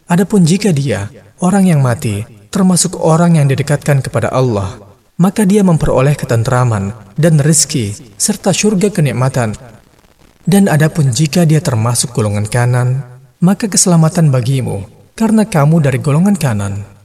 Adapun jika dia, orang yang mati, termasuk orang yang didekatkan kepada Allah, maka dia memperoleh ketentraman dan rezeki serta surga kenikmatan. Dan adapun jika dia termasuk golongan kanan, maka keselamatan bagimu, karena kamu dari golongan kanan.